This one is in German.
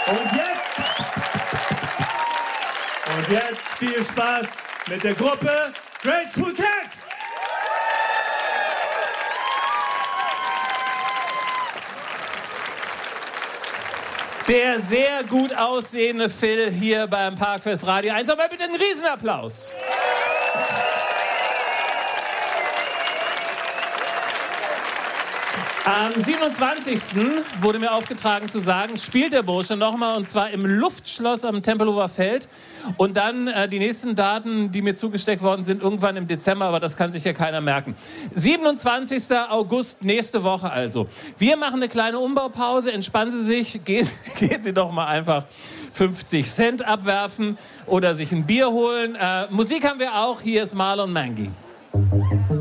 Und jetzt viel Spaß mit der Gruppe Grateful Dead. Der sehr gut aussehende Phil hier beim Parkfest Radio 1. Aber bitte einen Riesenapplaus. Am 27. wurde mir aufgetragen zu sagen, spielt der Bursche nochmal, und zwar im Luftschloss am Tempelhofer Feld. Und dann die nächsten Daten, die mir zugesteckt worden sind, irgendwann im Dezember, aber das kann sich ja keiner merken. 27. August, nächste Woche also. Wir machen eine kleine Umbaupause, entspannen Sie sich, gehen Sie doch mal einfach 50 Cent abwerfen oder sich ein Bier holen. Musik haben wir auch, hier ist Marlon Mangy.